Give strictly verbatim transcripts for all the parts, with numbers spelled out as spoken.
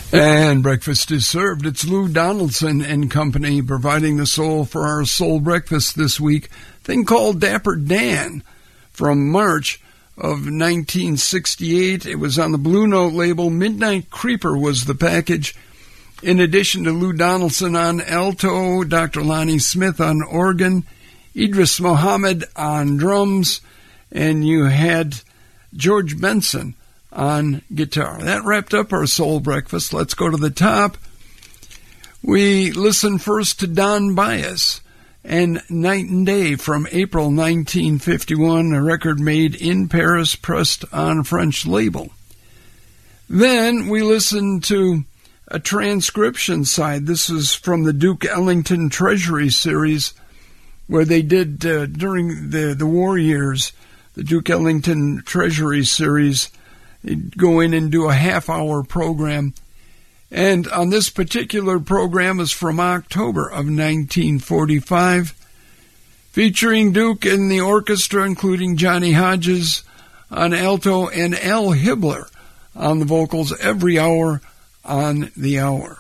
And breakfast is served. It's Lou Donaldson and Company providing the soul for our soul breakfast this week. Thing called Dapper Dan from March of nineteen sixty-eight. It was on the Blue Note label. Midnight Creeper was the package. In addition to Lou Donaldson on alto, Doctor Lonnie Smith on organ, Idris Muhammad on drums, and you had George Benson on guitar. That wrapped up our soul breakfast. Let's go to the top. We listen first to Don Byas and Night and Day from April nineteen fifty-one, a record made in Paris, pressed on French label. Then we listen to a transcription side. This is from the Duke Ellington Treasury series, where they did, uh, during the, the war years, the Duke Ellington Treasury series, they'd go in and do a half-hour program. And on this particular program is from October of nineteen forty-five, featuring Duke and the orchestra, including Johnny Hodges on alto and Al Hibbler on the vocals, every hour on the hour.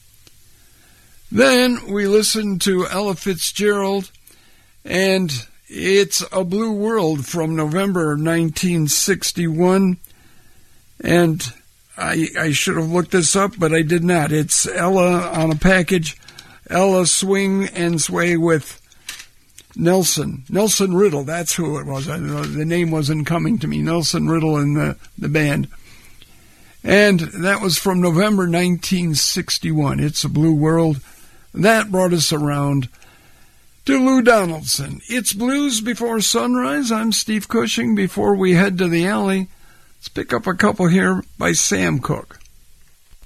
Then we listen to Ella Fitzgerald, and it's A Blue World from November nineteen sixty-one. And I, I should have looked this up, but I did not. It's Ella on a package. Ella Swing and Sway with Nelson. Nelson Riddle, that's who it was. I, the name wasn't coming to me. Nelson Riddle and the, the band. And that was from November nineteen sixty-one. It's A Blue World. That brought us around to Lou Donaldson. It's Blues Before Sunrise. I'm Steve Cushing. Before we head to the alley, let's pick up a couple here by Sam Cooke.